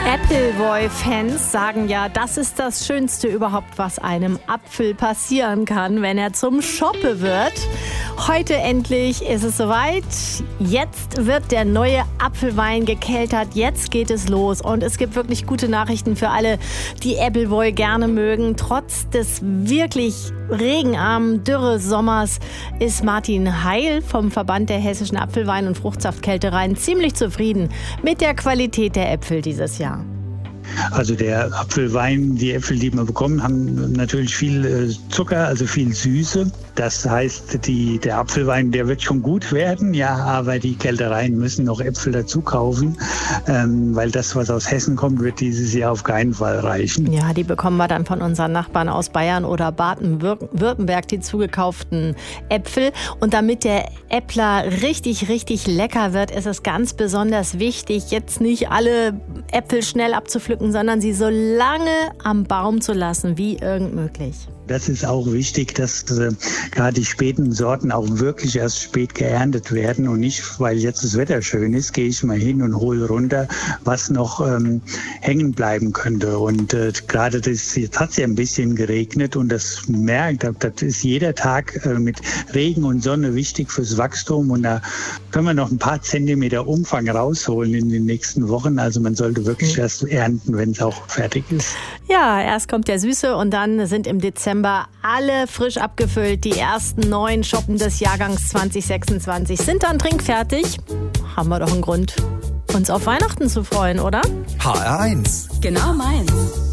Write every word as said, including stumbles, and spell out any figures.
Appleboy-Fans sagen ja, das ist das Schönste überhaupt, was einem Apfel passieren kann, wenn er zum Schoppe wird. Heute endlich ist es soweit. Jetzt wird der neue Apfelwein gekeltert. Jetzt geht es los. Und es gibt wirklich gute Nachrichten für alle, die Appleboy gerne mögen. Trotz des wirklich regenarmen Dürre-Sommers ist Martin Heil vom Verband der hessischen Apfelwein- und Fruchtsaftkältereien ziemlich zufrieden mit der Qualität der Äpfel dieses Jahr. Also der Apfelwein, die Äpfel, die wir bekommen, haben natürlich viel Zucker, also viel Süße. Das heißt, die, der Apfelwein, der wird schon gut werden, ja, aber die Kältereien müssen noch Äpfel dazu kaufen, ähm, weil das, was aus Hessen kommt, wird dieses Jahr auf keinen Fall reichen. Ja, die bekommen wir dann von unseren Nachbarn aus Bayern oder Baden-Württemberg, die zugekauften Äpfel. Und damit der Äppler richtig, richtig lecker wird, ist es ganz besonders wichtig, jetzt nicht alle Äpfel schnell abzupflücken, sondern sie so lange am Baum zu lassen, wie irgend möglich. Das ist auch wichtig, dass äh, gerade die späten Sorten auch wirklich erst spät geerntet werden und nicht, weil jetzt das Wetter schön ist, gehe ich mal hin und hole runter, was noch ähm, hängen bleiben könnte. Und äh, gerade das, jetzt hat es ja ein bisschen geregnet und das merkt, das ist jeder Tag äh, mit Regen und Sonne wichtig fürs Wachstum und da können wir noch ein paar Zentimeter Umfang rausholen in den nächsten Wochen. Also man sollte wirklich mhm. erst ernten, wenn es auch fertig ist. Ja, erst kommt der Süße und dann sind im Dezember alle frisch abgefüllt. Die ersten neun Schoppen des Jahrgangs zwanzig sechsundzwanzig sind dann trinkfertig. Haben wir doch einen Grund, uns auf Weihnachten zu freuen, oder? H R eins. Genau meins.